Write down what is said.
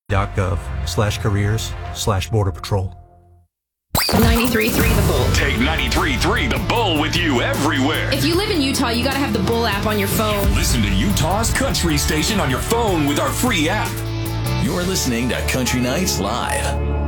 .gov/careers/border patrol. 93.3 The Bull. Take 93.3 The Bull with you everywhere. If you live in Utah, you got to have the Bull app on your phone. Listen to Utah's country station on your phone with our free app. You're listening to Country Nights Live.